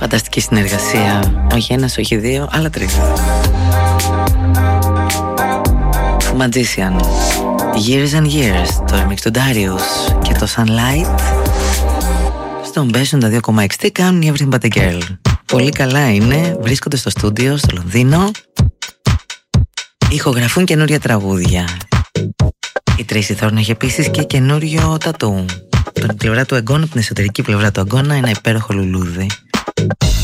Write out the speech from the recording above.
Φανταστική συνεργασία. Όχι ένας, όχι δύο, αλλά τρεις. Magician, Years and Years, το remix του Darius και το Sunlight. Στον παίζουν τα 2,6. Τι κάνουν οι Everything But The Girl? Πολύ καλά είναι, βρίσκονται στο στούντιο στο Λονδίνο, ηχογραφούν καινούρια τραγούδια. Η Tracy Thorn έχει επίσης και καινούριο τατού. Από την πλευρά του εγγόνα, από την εσωτερική πλευρά του εγγόνα, ένα υπέροχο λουλούδι.